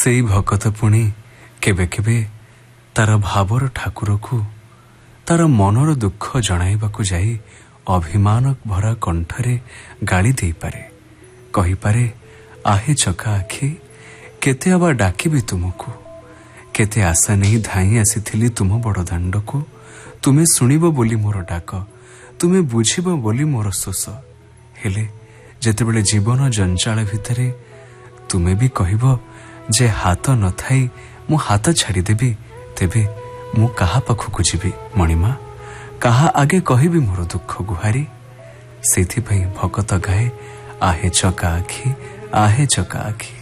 ସେଇ ଭକତ ପୁଣି କେବେ କେବେ ତାର ଭାବର ଠାକୁରକୁ ତାର ମନର ଦୁଃଖ ଜଣାଇବାକୁ ଯାଇ ଅଭିମାନ ଭରା କଣ୍ଠରେ ଗାଳି ଦେଇପାରେ, କହିପାରେ, ଆହେ ଚକା ଆଖି, କେତେ ଅବା ଡାକିବି ତୁମକୁ, କେତେ ଆଶା ନେଇ ଧାଇଁ ଆସିଥିଲି ତୁମ ବଡ଼ ଦାଣ୍ଡକୁ, ତୁମେ ଶୁଣିବ ବୋଲି ମୋର ଡାକ, ତୁମେ ବୁଝିବ ବୋଲି ମୋର ଶୋଷ। ହେଲେ ଯେତେବେଳେ ଜୀବନ ଜଞ୍ଜାଳ ଭିତରେ ତୁମେ ବି କହିବ ଯେ ହାତ ନଥାଇ ମୁଁ ହାତ ଛାଡ଼ିଦେବି, ତେବେ ମୁଁ କାହା ପାଖକୁ ଯିବି ମଣିମା, କାହା ଆଗେ କହିବି ମୋର ଦୁଃଖ ଗୁହାରି। ସେଥିପାଇଁ ଭକତ ଗାଏ, ଆହେ ଚକା ଆଖି, ଆହେ ଚକା ଆଖି।